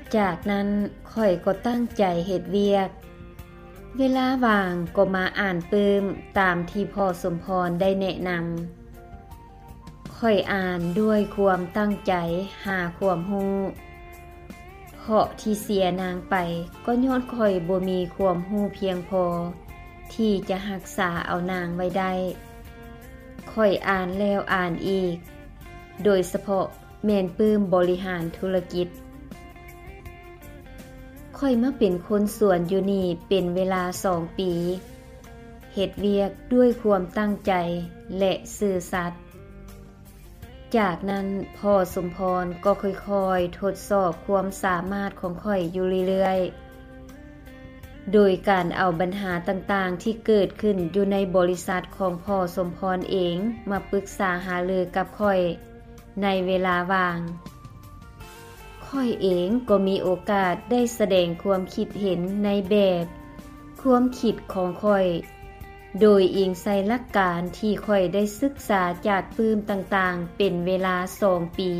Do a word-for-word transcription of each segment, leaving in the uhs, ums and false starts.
จากนั้นข้อยก็ตั้งใจเฮ็ดเวียกเวลาว่างก็มาอ่านปื้มตามที่พ่อสมพรได้แนะนำข้อยอ่านด้วยความตั้งใจหาความรู้เพราะที่เสียนางไปก็ย้อนข้อยบ่มีความรู้เพียงพอที่จะรักษาเอานางไว้ได้ข้อยอ่านแล้วอ่านอีกโดยเฉพาะแม่นปื้มบริหารธุรกิจค่อยมาเป็นคนสวนอยู่นี่เป็นเวลาสองปีเฮ็ดเวียกด้วยความตั้งใจและซื่อสัตย์จากนั้นพ่อสมพรก็ค่อยๆทดสอบความสามารถของข้อยอยู่เรื่อยๆโดยการเอาปัญหาต่างๆที่เกิดขึ้นอยู่ในบริษัทของพ่อสมพรเองมาปรึกษาหารือกับข้อยในเวลาว่างข้อยเองก็มีโอกาสได้แสดงความคิดเห็นในแบบความคิดของข้อยโดยอิงใส่หลักการที่ข้อยได้ศึกษาจากปื้มต่างๆเป็นเวลาสองปี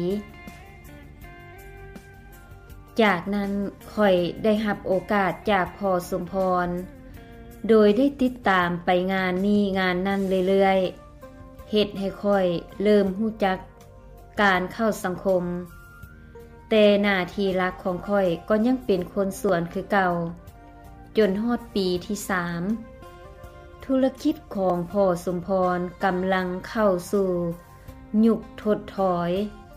จากนั้นข้อยได้รับโอกาสจากพ่อสมพรโดยได้ติดตามไปงานนี้งานนั่นเรื่อยๆเฮ็ดให้ข้อยเริ่มรู้จักการเข้าสังคมแต่หน้าที่หลักของข้อยก็ยังเป็นคนสวนคือเก่าจนฮอดปีที่สามธุรกิจของพ่อสมพรกำลังเข้าสู่ยุคถดถอย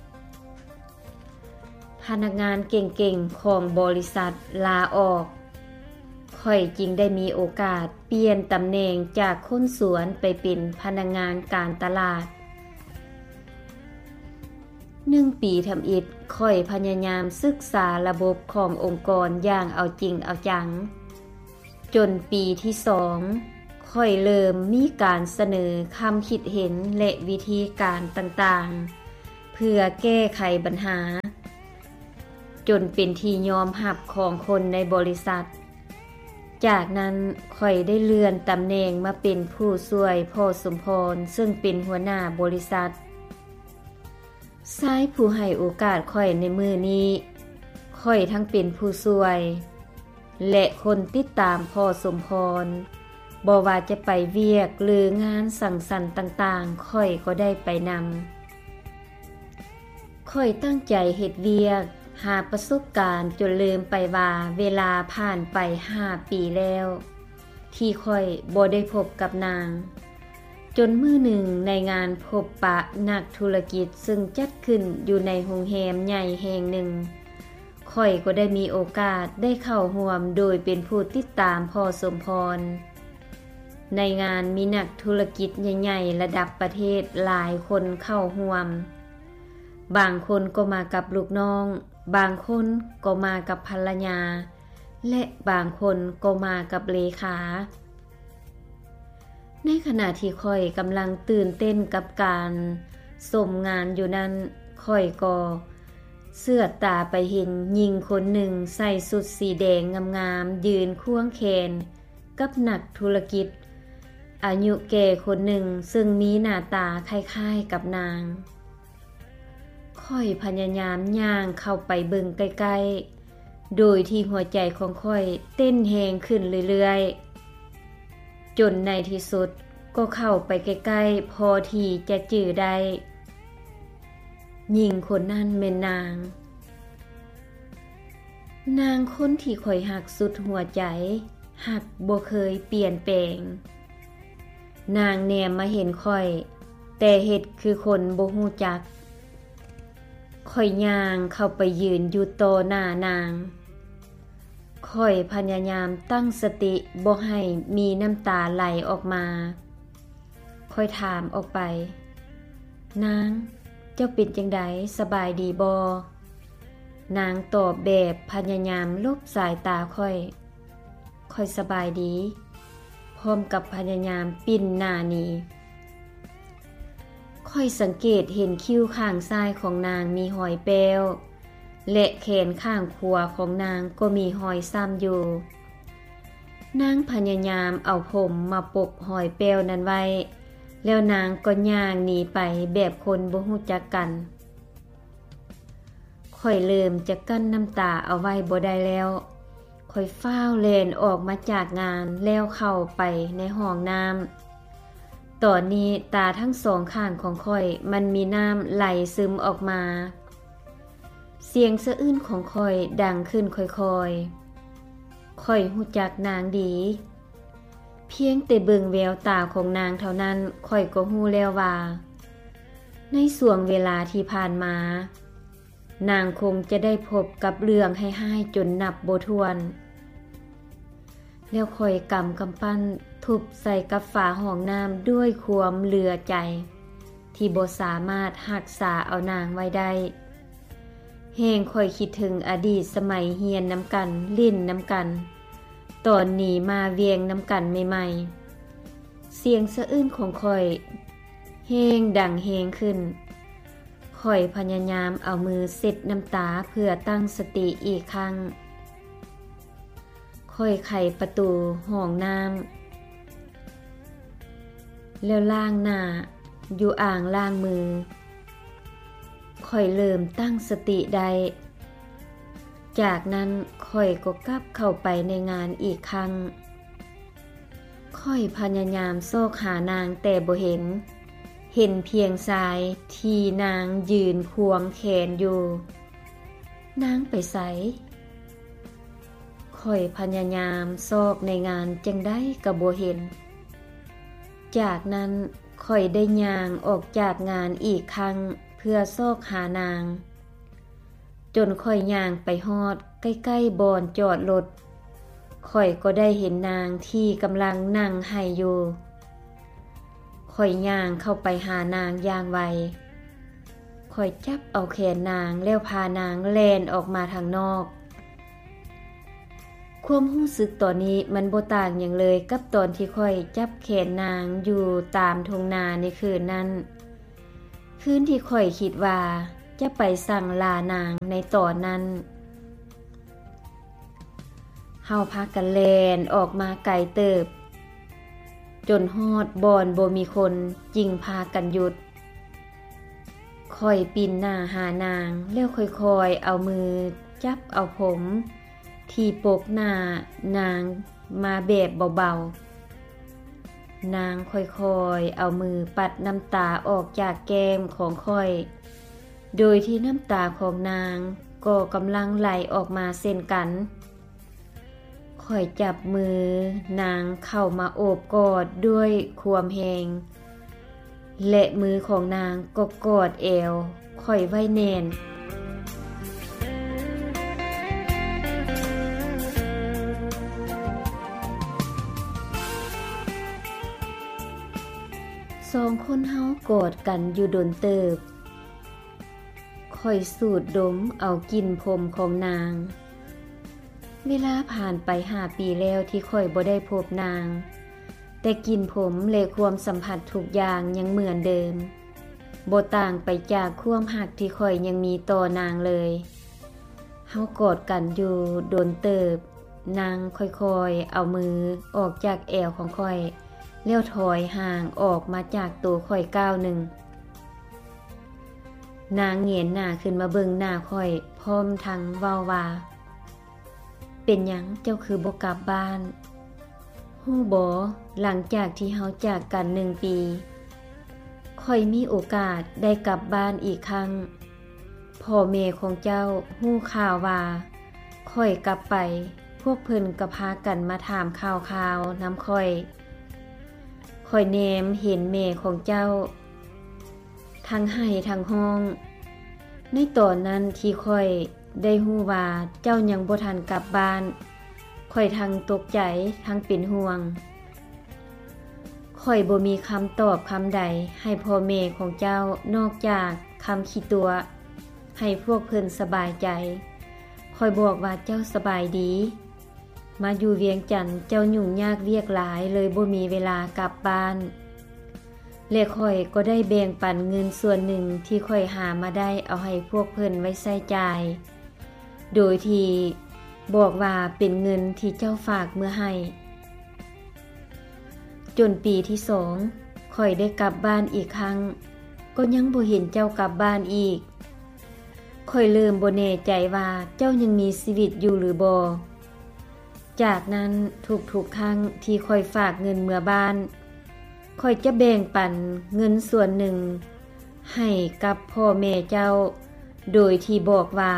พนักงานเก่งๆของบริษัทลาออกข้อยจึงได้มีโอกาสเปลี่ยนตำแหน่งจากคนสวนไปเป็นพนักงานการตลาดหนึ่งปีทำอิฐค่อยพยายามศึกษาระบบขององค์กรอย่างเอาจริงเอาจังจนปีที่สองค่อยเริ่มมีการเสนอคำคิดเห็นและวิธีการต่างๆเพื่อแก้ไขปัญหาจนเป็นที่ยอมรับของคนในบริษัทจากนั้นค่อยได้เลื่อนตำแหน่งมาเป็นผู้ช่วยพ่อสมพรซึ่งเป็นหัวหน้าบริษัทชายผู้ให้โอกาสข้อยในมือนี้ข้อยทั้งเป็นผู้ช่วยและคนติดตามพ่อสมพรบ่ว่าจะไปเวียกหรืองานสังสรรค์ต่างๆข้อยก็ได้ไปนำข้อยตั้งใจเฮ็ดเวียกหาประสบการณ์จนลืมไปว่าเวลาผ่านไปห้าปีแล้วที่ข้อยบ่ได้พบกับนางจนมื้อหนึ่งในงานพบปะนักธุรกิจซึ่งจัดขึ้นอยู่ในโรงแรมใหญ่แห่งหนึ่งข้อยก็ได้มีโอกาสได้เข้าร่วมโดยเป็นผู้ติดตามพ่อสมพรในงานมีนักธุรกิจใหญ่ๆระดับประเทศหลายคนเข้าร่วมบางคนก็มากับลูกน้องบางคนก็มากับภรรยาและบางคนก็มากับเลขาในขณะที่ข้อยกำลังตื่นเต้นกับการชมงานอยู่นั้นข้อยก็เสื้อตาไปเห็นหญิงคนหนึ่งใส่สุดสีแดงงามๆยืนควงแขนกับนักธุรกิจอายุแก่คนหนึ่งซึ่งมีหน้าตาคล้ายๆกับนางข้อยพยายามย่างเข้าไปเบิ่งใกล้ๆโดยที่หัวใจของข้อยเต้นแรงขึ้นเรื่อยๆจนในที่สุดก็เข้าไปใกล้ๆพอที่จะจื้อได้หญิงคนนั้นแม่นนางนางคนที่ข้อยหักสุดหัวใจหักบ่เคยเปลี่ยนแปลงนางแนมมาเห็นข้อยแต่เฮ็ดคือคนบ่ฮู้จักข้อยย่างเข้าไปยืนอยู่ต่อหน้านางข้อยพยายามตั้งสติบ่ให้มีน้ำตาไหลออกมาข้อยถามออกไปนางเจ้าเป็นจังไดสบายดีบ่นางตอบแบบพยายามลบสายตาข้อยข้อยสบายดีพร้อมกับพยายามปิ้นหน้านี้ค่อยสังเกตเห็นคิ้วข้างซ้ายของนางมีหอยแป้วและแขนข้างขวาของนางก็มีหอยซ้ำอยู่นางพยายามเอาผมมาปกหอยแป้วนั้นไว้แล้วนางก็ย่างหนีไปแบบคนบ่ฮู้จักกันขค่อยเริ่มจะกั้นน้ำตาเอาไว้บ่ได้แล้วค่อยฟ้าวแล่นออกมาจากงานแล้วเข้าไปในห้องน้ำตอนนี้ตาทั้งสองข้างของค่อยมันมีน้ำไหลซึมออกมาเสียงสะอื้นของค่อยดังขึ้นค่อยๆค่อยรู้จักนางดีเพียงแต่เบิ่งแววตาของนางเท่านั้นค่อยก็รู้แล้วว่าในช่วงเวลาที่ผ่านมานางคงจะได้พบกับเรื่องให้ห้ายจนนับบ่ถ้วนแล้วค่อยกำกำปั้นทุบใส่กับฝาห้องน้ำด้วยความเหลือใจที่บ่สามารถรักษาเอานางไว้ได้แห่งค่อยคิดถึงอดีตสมัยเฮียนน้ำกันลิ้นน้ำกันตอนนี้มาเวียงน้ำกันใหม่ๆเสียงสะอื้นของค่อยเฮงดังเฮงขึ้นค่อยพยายามเอามือเซ็ดน้ำตาเพื่อตั้งสติอีกครั้งค่อยไขประตูห้องน้ำแล้วล้างหน้าอยู่อ่างล้างมือค่อยเริ่มตั้งสติได้จากนั้นค่อยก็กลับเข้าไปในงานอีกครั้งค่อยพยายามโซกหานางแต่บ่เห็นเห็นเพียงสายที่นางยืนควงแขนอยู่นางไปไสค่อยพยายามซอกในงานจังได้ก็บ่เห็นจากนั้นค่อยได้ย่างออกจากงานอีกครั้งเพื่อซอกหานางจนค่อยย่างไปฮอดใกล้ๆบ่อนจอดรถค่อยก็ได้เห็นนางที่กำลังนั่งไห้อยู่ค่อยย่างเข้าไปหานางอย่างไวค่อยจับเอาแขนนางแล้วพานางแล่นออกมาทางนอกความรู้สึกตอนนี้มันบ่ต่างหยังเลยกับตอนที่ค่อยจับแขนนางอยู่ตามทุ่งนาในคืนนั้นคืนที่ค่อยคิดว่าจะไปสั่งลานางในตอนนั้นเฮาพากันแล่นออกมาไกลเติบจนฮอดบ่อนบ่มีคนจิงพากันหยุดค่อยปีนหน้าหานางแล้วค่อยๆเอามือจับเอาผมที่ปกหน้านางมาแบบเบาๆนางค่อยๆเอามือปัดน้ำตาออกจากแก้มของค่อยโดยที่น้ำตาของนางก็กำลังไหลออกมาเช่นกันค่อยจับมือนางเข้ามาโอบกอดด้วยความแหงและมือของนางก็กอดเอวค่อยไว้แน่นสองคนเฮากอดกันอยู่ดนเติบค่อยสูดดมเอากลิ่นผมของนางเวลาผ่านไปห้าปีแล้วที่ค่อยบ่ได้พบนางแต่กลิ่นผมและความสัมผัสทุกอย่างยังเหมือนเดิมบ่ต่างไปจากความหักที่ค่อยยังมีต่อนางเลยเฮากอดกันอยู่โดนเติบนางค่อยๆเอามือออกจากแอวของค่อยแล้วถอยห่างออกมาจากตัวค่อยก้าวหนึ่งนางเงยหน้าขึ้นมาเบิ่งหน้าค่อยพร้อมทั้งเว้าว่าเป็นหยังเจ้าคือบ่กลับบ้านฮู้บ่หลังจากที่เฮาจากกันหนึ่งปีค่อยมีโอกาสได้กลับบ้านอีกครั้งพ่อแม่ของเจ้าฮู้ข่าวว่าค่อยกลับไปพวกเพิ่นก็พากันมาถามข่าวๆนำค่อยค่อยแนมเห็นแม่ของเจ้าทั้งไห้ทั้งห้องในตอนนั้นที่ค่อยได้ฮู้ว่าเจ้ายังบ่ทันกลับบ้านค่อยทั้งตกใจทั้งเป็นห่วงค่อยบ่มีคำตอบคำใดให้พ่อแม่ของเจ้านอกจากคำขี้ตัวให้พวกเพิ่นสบายใจค่อยบอกว่าเจ้าสบายดีมาอยู่เวียงจันทน์เจ้ายุ่งยากเวียกหลายเลยบ่มีเวลากลับบ้านและค่อยก็ได้แบ่งปันเงินส่วนหนึ่งที่ค่อยหามาได้เอาให้พวกเพิ่นไว้ใช้จ่ายโดยที่บอกว่าเป็นเงินที่เจ้าฝากเมื่อให้จนปีที่สองค่อยได้กลับบ้านอีกครั้งก็ยังบ่เห็นเจ้ากลับบ้านอีกค่อยเริ่มบ่แน่ใจว่าเจ้ายังมีชีวิตอยู่หรือบ่จากนั้นทุกๆครั้งที่ค่อยฝากเงินเมื่อบ้านค่อยจะแบ่งปันเงินส่วนหนึ่งให้กับพ่อแม่เจ้าโดยที่บอกว่า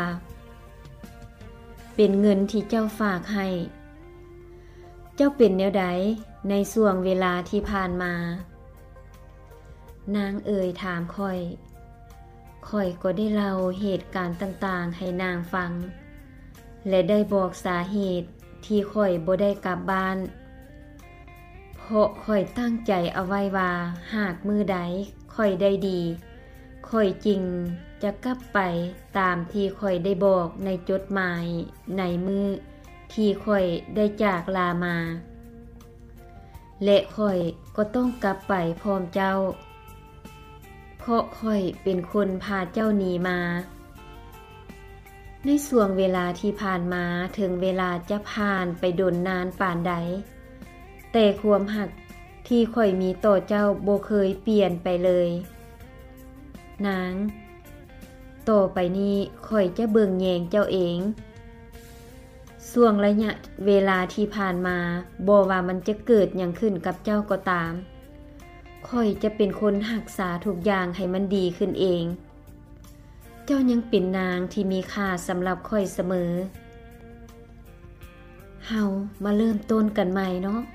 เป็นเงินที่เจ้าฝากให้เจ้าเป็นแนวใดในช่วงเวลาที่ผ่านมานางเอ่ยถามค่อยค่อยก็ได้เล่าเหตุการณ์ต่างๆให้นางฟังและได้บอกสาเหตุที่ค่อยบ่ได้กลับบ้านเพราะค่อยตั้งใจเอาไว้ว่าหากมื้อใดค่อยได้ดีค่อยจริงจะกลับไปตามที่ค่อยได้บอกในจดหมายในมื้อที่ค่อยได้จากลามาและค่อยก็ต้องกลับไปพร้อมเจ้าเพราะค่อยเป็นคนพาเจ้าหนีมาในช่วงเวลาที่ผ่านมาถึงเวลาจะผ่านไปดนนานป่านใดแต่ความหักที่ค่อยมีต่อเจ้าบ่เคยเปลี่ยนไปเลยนางต่อไปนี้ค่อยจะเบิ่งแยงเจ้าเองช่วงระยะเวลาที่ผ่านมาบ่ว่ามันจะเกิดหยังขึ้นกับเจ้าก็ตามค่อยจะเป็นคนรักษาทุกอย่างให้มันดีขึ้นเองเจ้ายังเป็นนางที่มีค่าสำหรับค่อยเสมอเฮามาเริ่มต้นกันใหม่เนาะ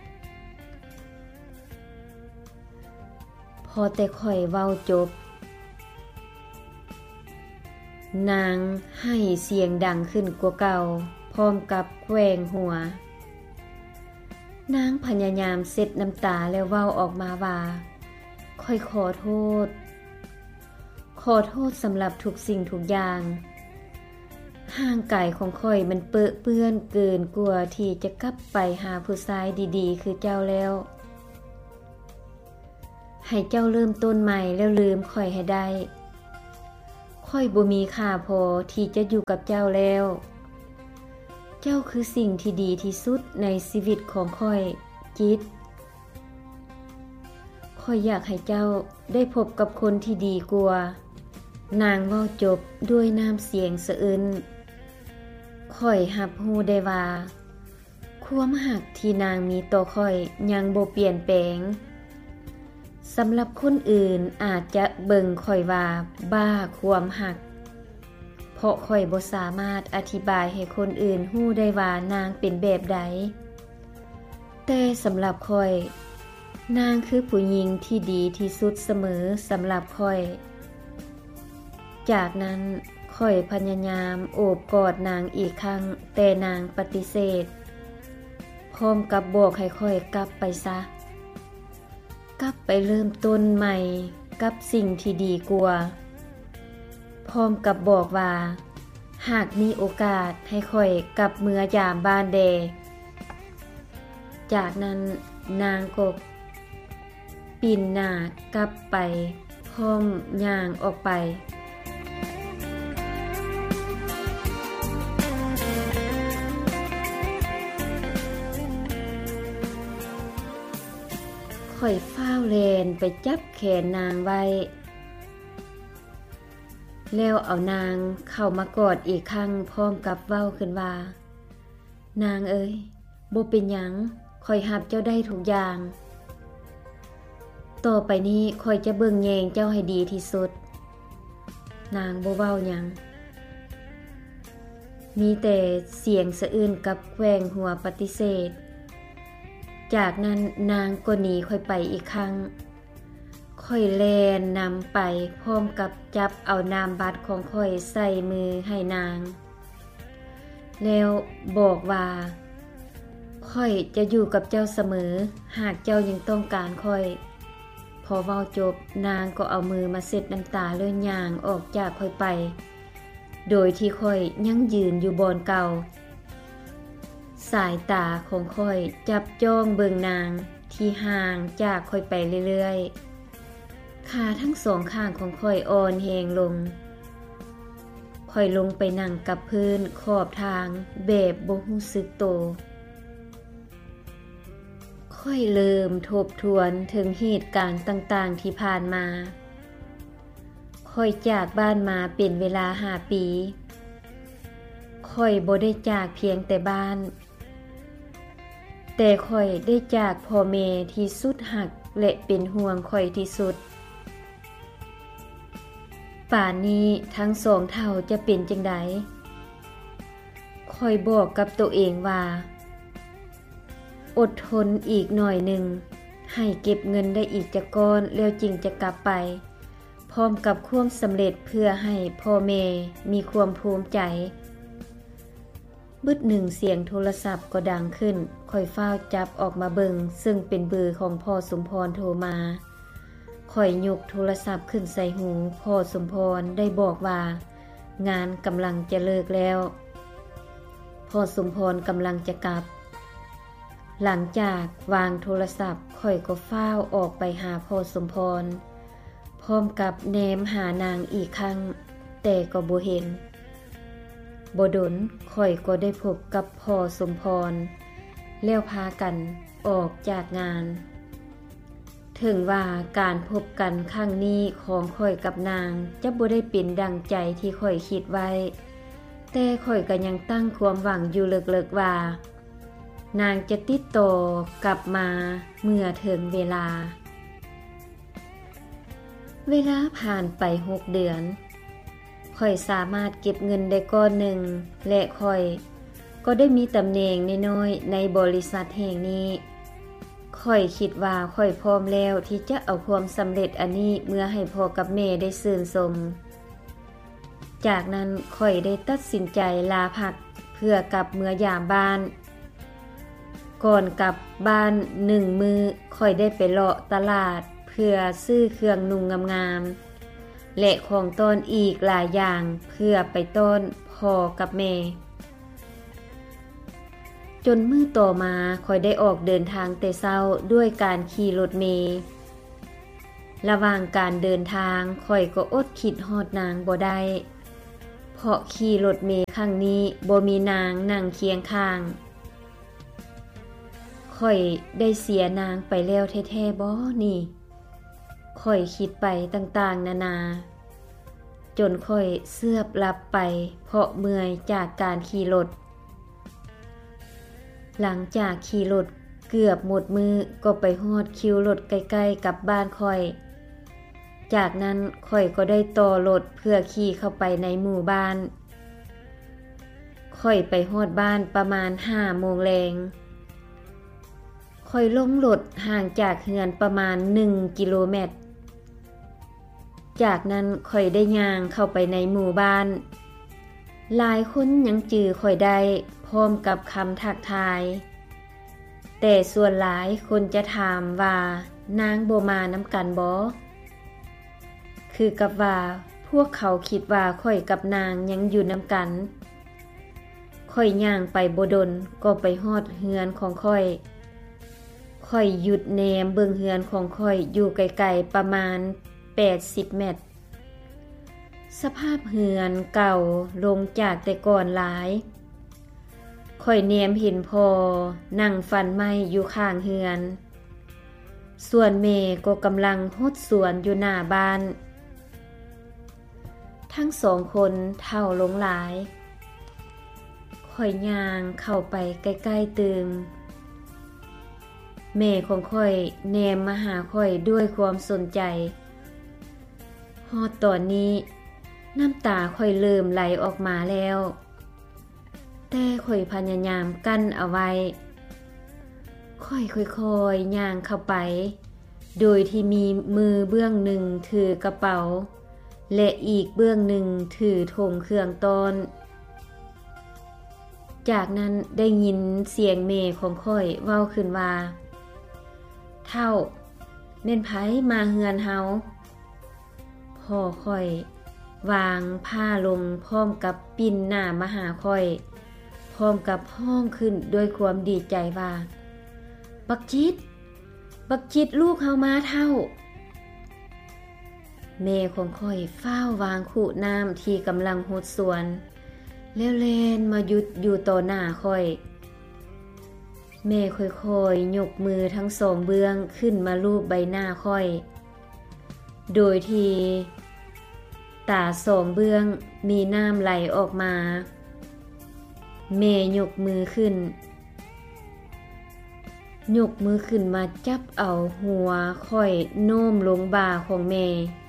พอแต่ค่อยเว้าจบนางให้เสียงดังขึ้นกว่าเก่าพร้อมกับแกว่งหัวนางพยายามเซ็ดน้ำตาแล้วเว้าออกมาว่าค่อยขอโทษขอโทษสำหรับทุกสิ่งทุกอย่างห่างกายของค่อยมันเปื้อเปื้อนเกินกว่าที่จะกลับไปหาผู้ชายดีๆคือเจ้าแล้วให้เจ้าเริ่มต้นใหม่แล้วลืมค่อยให้ได้ค่อยบ่มีค่าพอที่จะอยู่กับเจ้าแล้วเจ้าคือสิ่งที่ดีที่สุดในชีวิตของค่อยจิตค่อยอยากให้เจ้าได้พบกับคนที่ดีกว่านางเว้าจบด้วยน้ำเสียงสะอื้นค่อยรับรู้ได้ว่าความหักที่นางมีต่อค่อยยังบ่เปลี่ยนแปลงสำหรับคนอื่นอาจจะเบิ่งค่อยว่าบ้าความหักเพราะค่อยบ่สามารถอธิบายให้คนอื่นรู้ได้ว่านางเป็นแบบใดแต่สำหรับค่อยนางคือผู้หญิงที่ดีที่สุดเสมอสำหรับค่อยจากนั้นค่อยพยายามโอบกอดนางอีกครั้งแต่นางปฏิเสธพร้อมกับบอกให้ค่อยกลับไปซะกลับไปเริ่มต้นใหม่กับสิ่งที่ดีกว่าพร้อมกับบอกว่าหากมีโอกาสให้ค่อยกลับเมือยามบ้านแดจากนั้นนางก็ปีนหน้ากลับไปพร้อมย่างออกไปค่อยฟ้าวแลนไปจับแขนนางไว้แล้วเอานางเข้ามากอดอีกครั้งพร้อมกับเว้าขึ้นว่านางเอ้ยบ่เป็นหยังค่อยรับเจ้าได้ทุกอย่างต่อไปนี้ค่อยจะเบิ่งแยงเจ้าให้ดีที่สุดนางบ่เว้าหยังมีแต่เสียงสะอื้นกับแกว่งหัวปฏิเสธจากนั้นนางก็หนีค่อยไปอีกครั้งค่อยแล่นนำไปพร้อมกับจับเอานามบัตรของค่อยใส่มือให้นางแล้วบอกว่าค่อยจะอยู่กับเจ้าเสมอหากเจ้ายังต้องการค่อยพอเว้าจบนางก็เอามือมาเช็ดน้ำตาเลื่อนย่างออกจากค่อยไปโดยที่ค่อยยังยืนอยู่บนเก่าสายตาของค่อยจับจ้องเบิ่งนางที่ห่างจากค่อยไปเรื่อยๆขาทั้งสองข้างของค่อยอ่อนแหงลงค่อยลงไปนั่งกับพื้นขอบทางแบบบ่รู้สึกโตค่อยเริ่มทบทวนถึงเหตุการณ์ต่างๆที่ผ่านมาคค่อยจากบ้านมาเป็นเวลาห้าปีค่อยบ่ได้จากเพียงแต่บ้านแต่ค่อยได้จากพ่อแม่ที่สุดหักและเป็นห่วงค่อยที่สุดป่านนี้ทั้งสองเท่าจะเป็นจังไดค่อยบอกกับตัวเองว่าอดทนอีกหน่อยหนึ่งให้เก็บเงินได้อีกจักก้อนแล้วจึงจะกลับไปพร้อมกับความสำเร็จเพื่อให้พ่อแม่มีความภูมิใจบึดหนึ่งเสียงโทรศัพท์ก็ดังขึ้นค่อยฟ้าวจับออกมาเบิงซึ่งเป็นเบอร์ของพ่อสมพรโทรมาค่อยยกโทรศัพท์ขึ้นใส่หูพ่อสมพรได้บอกว่างานกำลังจะเลิกแล้วพ่อสมพรกำลังจะกลับหลังจากวางโทรศัพท์ค่อยก็ฟ้าวออกไปหาพ่อสมพรพร้อมกับแนมหานางอีกครั้งแต่ก็บ่เห็นบ่ดนค่อยก็ได้พบกับพ่อสมพรแล้วพากันออกจากงานถึงว่าการพบกันครั้งนี้ของค่อยกับนางจะบ่ได้เป็นดังใจที่ค่อยคิดไว้แต่ค่อยก็ยังตั้งความหวังอยู่ลึกๆว่านางจะติดต่อกลับมาเมื่อถึงเวลาเวลาผ่านไปหกเดือนค่อยสามารถเก็บเงินได้ก้อนหนึ่งและค่อยก็ได้มีตำแหน่งน้อยๆในบริษัทแห่งนี้ค่อยคิดว่าค่อยพร้อมแล้วที่จะเอาความสำเร็จอันนี้เมื่อให้พ่อกับแม่ได้ชื่นชมจากนั้นค่อยได้ตัดสินใจลาพักเพื่อกลับเมื่อยามบ้านก่อนกลับบ้านหนึ่งมือค่อยได้ไปเลาะตลาดเพื่อซื้อเครื่องนุ่งงามๆและของต้อนอีกหลายอย่างเพื่อไปต้อนพ่อกับแม่จนมื้อต่อมาค่อยได้ออกเดินทางแต่เช้าด้วยการขี่รถเมล์ระหว่างการเดินทางค่อยก็อดคิดฮอดนางบ่ได้เพราะขี่รถเมล์ครั้งนี้บ่มีนางนั่งเคียงข้างค่อยได้เสียนางไปแล้วแท้ๆบ่นี่ค่อยคิดไปต่างๆนานาจนค่อยเสือบหลับไปเพราะเมื่อยจากการขี่รถหลังจากขี่รถเกือบหมดมือก็ไปฮอดคิวรถใกล้ๆกับบ้านค่อยจากนั้นค่อยก็ได้ต่อรถเพื่อขี่เข้าไปในหมู่บ้านค่อยไปฮอดบ้านประมาณห้าโมงแลงค่อยลงรถห่างจากเฮือนประมาณหนึ่งกิโลเมตรจากนั้นค่อยได้ย่างเข้าไปในหมู่บ้านหลายคนยังจื่อค่อยได้พร้อมกับคำทักทายแต่ส่วนหลายคนจะถามว่านางบ่มานำกันบ่คือกับว่าพวกเขาคิดว่าค่อยกับนางยังอยู่นำกันค่อยย่างไปบ่ดนก็ไปฮอดเฮือนของค่อยค่อยหยุดแนมเบิ่งเฮือนของค่อยอยู่ไกลๆประมาณแปดสิบเมตรสภาพเฮือนเก่าลงจากแต่ก่อนหลายค่อยแนมเห็นพ่อนั่งฟันไม้อยู่ข้างเฮือนส่วนแม่ก็กำลังหดสวนอยู่หน้าบ้านทั้งสองคนเท่าลงหลายค่อยย่างเข้าไปใกล้ๆตึงแม่ของค่อยแนมมาหาค่อยด้วยความสนใจฮอดตอนนี้น้ำตาค่อยเริ่มไหลออกมาแล้วแต่ค่อยพยายามกั้นเอาไว้ค่อยค่อยๆย่างเข้าไปโดยที่มีมือเบื้องหนึ่งถือกระเป๋าและอีกเบื้องหนึ่งถือธงเครื่องต้นจากนั้นได้ยินเสียงแม่ของค่อยเว้าขึ้นว่าเท่าแม่นไผมาเฮือนเฮาพ่อค่อยวางผ้าลงพร้อมกับปิ้นหน้ามาหาค่อยพร้อมกับห้องขึ้นด้วยความดีใจว่าบักจิตบักจิตลูกเฮามาเท่าแม่ของค่อยฟ้าววางขู่น้ำที่กำลังหดสวนแล้วแล่นมาหยุดอยู่ต่อหน้าค่อยแม่ค่อยๆยกมือทั้งสองเบื้องขึ้นมาลูบใบหน้าค่อยโดยที่ตาสองเบื้องมีน้ำไหลออกมาแม่ยกมือขึ้นยกมือขึ้นมาจับเอาหัวค่อยโน้มลงบ่าของแม่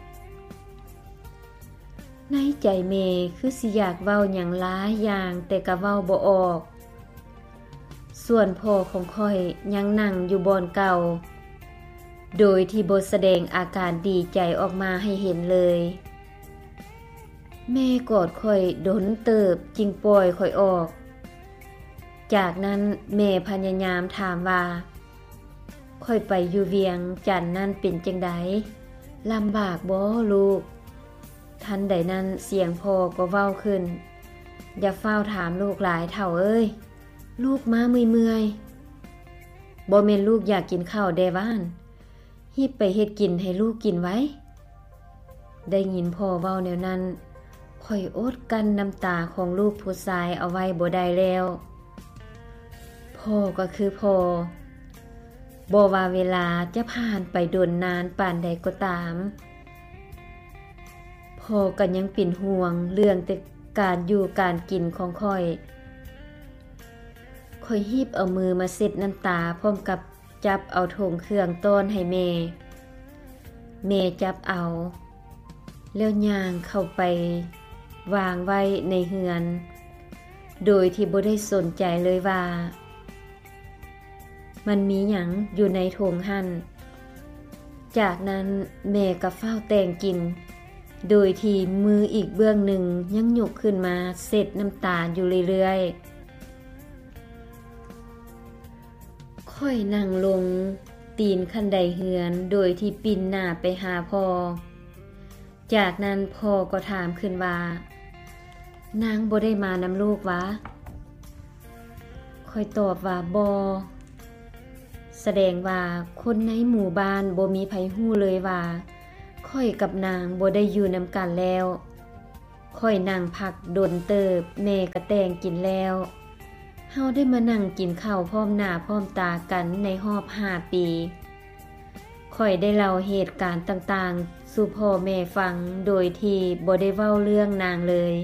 ในใจแม่คือสิอยากเว้าหยังหลายอย่างแต่ก็เว้าบ่ออกส่วนพ่อของค่อยยังนั่งอยู่บอนเก่าโดยที่บ่แสดงอาการดีใจออกมาให้เห็นเลยแม่กอดค่อยดนเติบจึงปล่อยค่อยออกจากนั้นแม่พยายามถามว่าค่อยไปอยู่เวียงจันทน์นั้นเป็นจังไดลำบากบ่ลูกทันใดนั้นเสียงพ่อก็เว้าขึ้นอย่าเฝ้าถามลูกหลายเฒ่าเอ้ยลูกมาเมื่อยๆบ่แม่นลูกอยากกินข้าวแดว่านฮิบไปเฮ็ดกินให้ลูกกินไว้ได้ยินพ่อเว้าแนวนั้นค่อยอดกั้นน้ำตาของลูกผู้ชายเอาไว้บ่ได้แล้วพ่อก็คือพ่อบ่ว่าเวลาจะผ่านไปโดนนานปานใดก็ตามพ่อก็ยังเป็นห่วงเรื่องแต่การอยู่การกินของค่อยค่อยฮีบเอามือมาเช็ดน้ำตาพร้อมกับจับเอาถุงเครื่องต้อนให้แม่แม่จับเอาแล้วย่างเข้าไปวางไว้ในเฮือนโดยที่บ่ได้สนใจเลยว่ามันมีหยังอยู่ในถุงหั่นจากนั้นแม่ก็เฝ้าแต่งกินโดยที่มืออีกเบื้องหนึ่งยังยกขึ้นมาเช็ดน้ำตาอยู่เรื่อยๆค่อยนั่งลงตีนคันไดเฮือนโดยที่ปิ่นหน้าไปหาพ่อจากนั้นพ่อก็ถามขึ้นว่านางบ่ได้มานำลูกวะค่อยตอบว่าบ่แสดงว่าคนในหมู่บ้านบ่มีไผฮู้เลยว่าค่อยกับนางบ่ได้อยู่นำกันแล้วค่อยนั่งพักดนเติบแม่ก็แต่งกินแล้วเฮาได้มานั่งกินข้าวพร้อมหน้าพร้อมตากันในรอบห้าปีค่อยได้เล่าเหตุการณ์ต่างๆสู่พ่อแม่ฟังโดยที่บ่ได้เว้าเรื่องนางเลย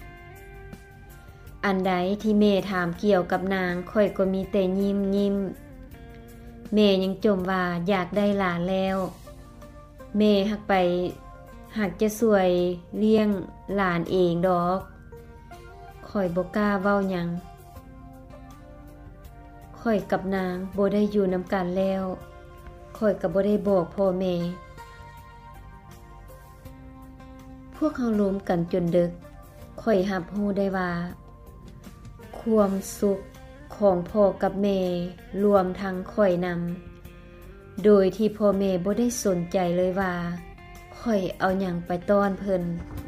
อันใดที่แม่ถามเกี่ยวกับนางค่อยก็มีแต่ยิ้มยิ้มแม่ยังจมว่าอยากได้หลานแล้วแม่หักไปหักจะสวยเลี้ยงหลานเองดอกค่อยบ่กล้าเว้าหยังค่อยกับนางบ่ได้อยู่นำกันแล้วค่อยก็บ่ได้บอกพ่อแม่พวกเฮาล้มกันจนดึกค่อยรับรู้ได้ว่าความสุขของพ่อกับแม่รวมทั้งค่อยนำโดยที่พ่อแม่บ่ได้สนใจเลยว่าค่อยเอาหยังไปต้อนเพิ่น